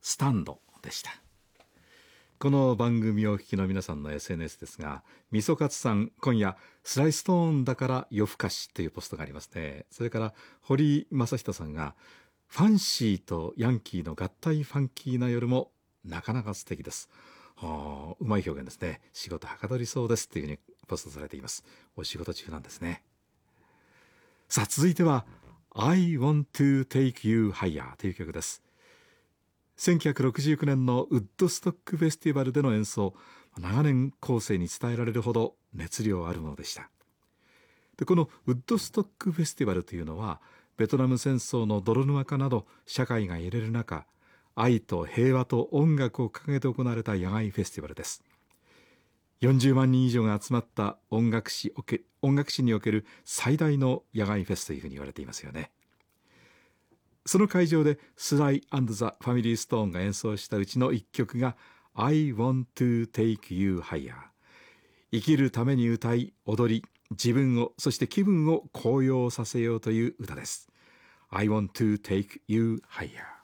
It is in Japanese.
スタンドでした。この番組をお聞きの皆さんの SNS ですが、みそかつさん、今夜スライストーンだから夜更かしというポストがありますね。それから堀井正人さんが、ファンシーとヤンキーの合体ファンキーな夜もなかなか素敵です。うまい表現ですね。仕事はかどりそうですというふうにポストされています。お仕事中なんですね。さあ、続いては I Want to Take You Higher という曲です。1969年のウッドストックフェスティバルでの演奏、長年後世に伝えられるほど熱量あるものでした。で、このウッドストックフェスティバルというのは、ベトナム戦争の泥沼化など社会が揺れる中、愛と平和と音楽を掲げて行われた野外フェスティバルです。40万人以上が集まった音楽史における最大の野外フェスというふうに言われていますよね。その会場でスライ&ザ・ファミリー・ストーンが演奏したうちの一曲が I Want to Take You Higher。 生きるために歌い踊り、自分をそして気分を高揚させようという歌です。 I Want to Take You Higher。